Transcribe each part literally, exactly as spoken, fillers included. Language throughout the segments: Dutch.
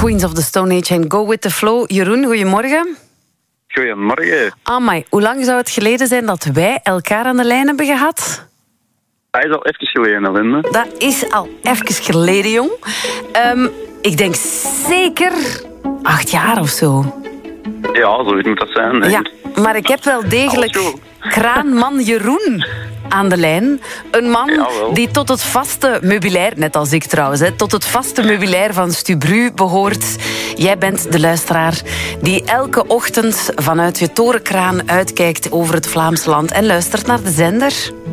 Queens of the Stone Age en Go with the Flow. Jeroen, goedemorgen. Goedemorgen. Amai, hoe lang zou het geleden zijn dat wij elkaar aan de lijn hebben gehad? Hij is al even geleden, Linde. Dat is al even geleden, jong. Um, ik denk zeker acht jaar of zo. Ja, zoiets moet dat zijn. Hè. Ja, maar ik heb wel degelijk kraanman Jeroen aan de lijn. Een man Jawel. die tot het vaste meubilair, net als ik trouwens, hè, tot het vaste meubilair van Stubru behoort. Jij bent de luisteraar die elke ochtend vanuit je torenkraan uitkijkt over het Vlaamse land en luistert naar de zender.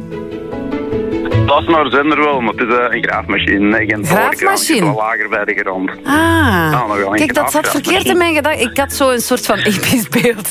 Dat is naar zender wel, maar het is uh, een graafmachine. Geen Graafmachine? wel lager bij de grond. Ah, Ja, nog wel een kijk, dat zat verkeerd in mijn gedachten. Ik had zo een soort van episch beeld.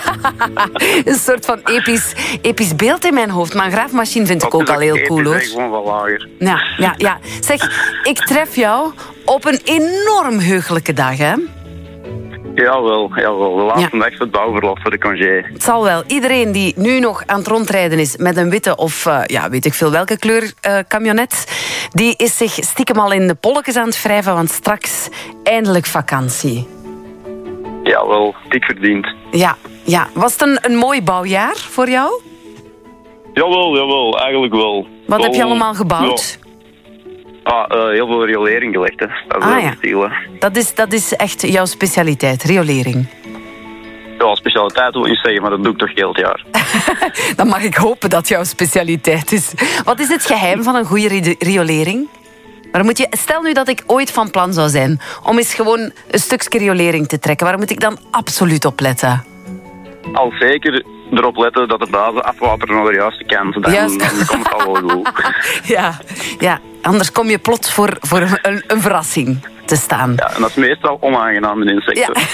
Een soort van episch, episch beeld in mijn hoofd. Maar een graafmachine vind ik ook al heel cool, hoor. Het is gewoon wel lager. Ja, ja, ja. Zeg, ik tref jou op een enorm heugelijke dag, hè? Jawel, jawel. De laatste Ja. dag voor het bouwverlof voor de congé. Het zal wel. Iedereen die nu nog aan het rondrijden is met een witte of, uh, ja, weet ik veel welke kleur uh, camionet, die is zich stiekem al in de polletjes aan het wrijven, want straks eindelijk vakantie. Jawel, dik verdiend. Ja, ja. Was het een, een mooi bouwjaar voor jou? Jawel, jawel, eigenlijk wel. Wat wel, heb je allemaal gebouwd? Ja. Ah, uh, heel veel riolering gelegd, hè. Dat is Ah, wel ja. het stiel, hè. Dat is, dat is echt jouw specialiteit, riolering. Ja, specialiteit wil ik niet zeggen, maar dat doe ik toch heel het jaar. Dan mag ik hopen dat jouw specialiteit is. Wat is het geheim van een goede ri- riolering? Waar moet je, stel nu dat ik ooit van plan zou zijn om eens gewoon een stukje riolering te trekken. Waar moet ik dan absoluut op letten? Al zeker erop letten dat de bazen afwateren naar de juiste kant. Dan, Juist. dan komt het al wel goed. Ja, ja, anders kom je plots voor, voor een, een verrassing te staan. Ja, en dat is meestal onaangenaam in insecten. Ja.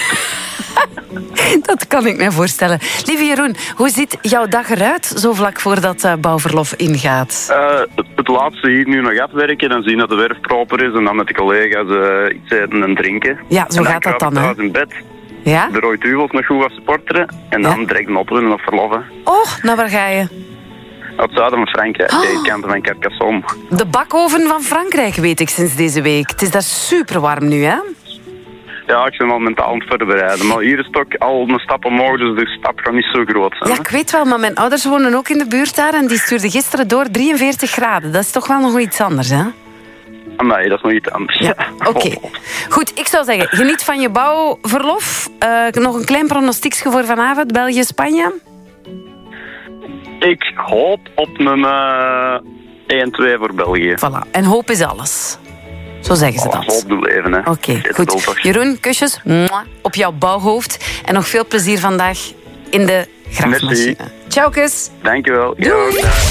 Dat kan ik me voorstellen. Lieve Jeroen, hoe ziet jouw dag eruit zo vlak voordat uh, bouwverlof ingaat? Uh, het, het laatste hier nu nog afwerken en zien dat de werf proper is en dan met de collega's uh, iets eten en drinken. Ja, zo en gaat dat dan, hè? hè? Thuis in bed, Ja? de rode duivels nog goed wat supporteren en dan Ja. direct een oprunnen of verloffen. Oh, nou waar ga je? Uit het zuiden van Frankrijk, Oh. de kanten van Carcassonne. De bakoven van Frankrijk, weet ik sinds deze week. Het is daar super warm nu, hè? Ja, ik ben al mentaal aan het voorbereiden. Maar hier is het ook al een stap omhoog, dus de stap gaat niet zo groot zijn. Ja, hè. ik weet wel, maar mijn ouders wonen ook in de buurt daar en die stuurden gisteren door drieënveertig graden. Dat is toch wel nog iets anders, hè? Nee, dat is nog iets anders. Ja, oké. Goed, ik zou zeggen, geniet van je bouwverlof. Uh, nog een klein pronostiekje voor vanavond, België-Spanje. Ik hoop op een uh, één twee voor België. Voilà, en hoop is alles. Zo zeggen ze Oh, dat. hoop doe leven, hè. Oké, okay, Dit goed. is toch. Jeroen, kusjes mwah, op jouw bouwhoofd. En nog veel plezier vandaag in de graafmachine. Merci. Ciao, kus. Dankjewel. Doei. Ja.